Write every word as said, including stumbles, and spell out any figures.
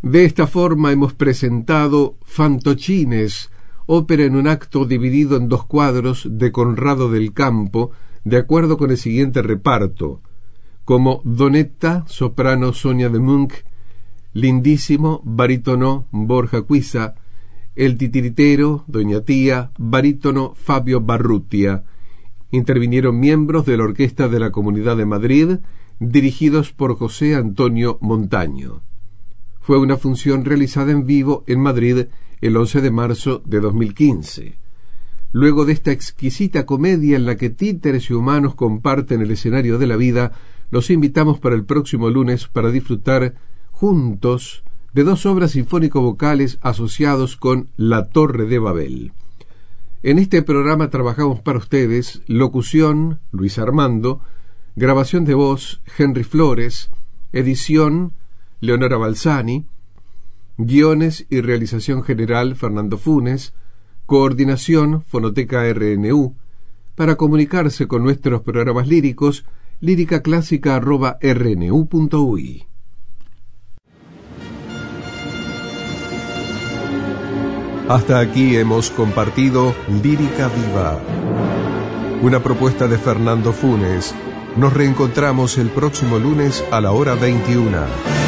De esta forma hemos presentado Fantochines, ópera en un acto dividido en dos cuadros de Conrado del Campo, de acuerdo con el siguiente reparto: como Donetta, soprano Sonia de Munch; Lindísimo, barítono Borja Cuisa; El Titiritero, Doña Tía, barítono Fabio Barrutia. Intervinieron miembros de la Orquesta de la Comunidad de Madrid, dirigidos por José Antonio Montaño. Fue una función realizada en vivo en Madrid el once de marzo de dos mil quince. Luego de esta exquisita comedia en la que títeres y humanos comparten el escenario de la vida, los invitamos para el próximo lunes para disfrutar juntos de dos obras sinfónico-vocales asociados con La Torre de Babel. En este programa trabajamos para ustedes locución, Luis Armando; grabación de voz, Henry Flores; edición, Leonora Balsani; guiones y realización general, Fernando Funes; coordinación, Fonoteca R N U. Para comunicarse con nuestros programas líricos, líricaclásica arroba r n u punto u i. Hasta aquí hemos compartido Lírica Viva, una propuesta de Fernando Funes. Nos reencontramos el próximo lunes a la hora veintiuna.